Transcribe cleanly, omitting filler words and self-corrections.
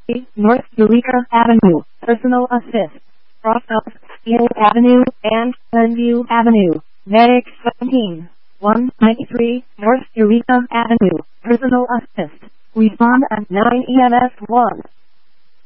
North Eureka Avenue, Personal Assist, Crosshouse, Steel Avenue, and Glenview Avenue. Medic 17, 193, North Eureka Avenue, Personal Assist. Respond at 9 EMS 1.